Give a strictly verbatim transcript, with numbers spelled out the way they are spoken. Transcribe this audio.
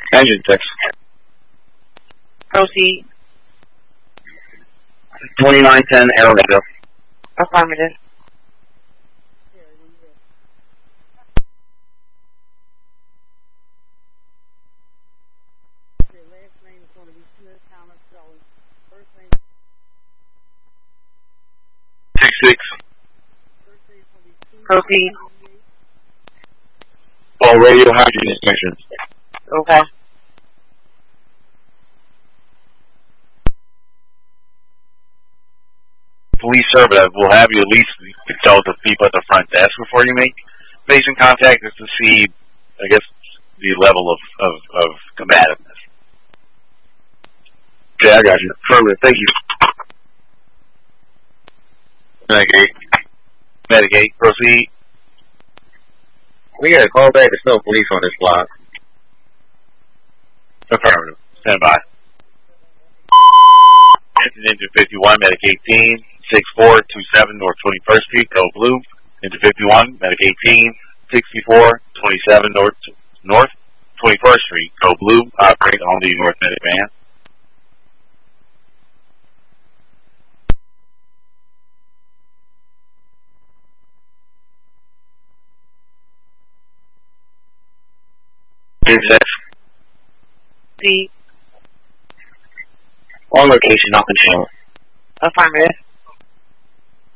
Engine six. Proceed. twenty-nine ten Arrowhead. Affirmative. six six. Proceed. All radio hydrogen inspection. Okay. Police service will have you at least consult with people at the front desk before you make patient contact, just to see, I guess, the level of, of, of combativeness. Okay, I got you. Affirmative. Thank you. Medicaid. Medicaid. Proceed. We got a call back. There's no police on this block. Affirmative. Stand by. Engine fifty-one, Medic eighteen, six four two seven North twenty-first Street, Code Blue. Engine fifty-one, Medic eighteen, sixty-four twenty-seven North North twenty-first Street, Code Blue. Operate on the North Medic van. C. On location, not control. Affirmative.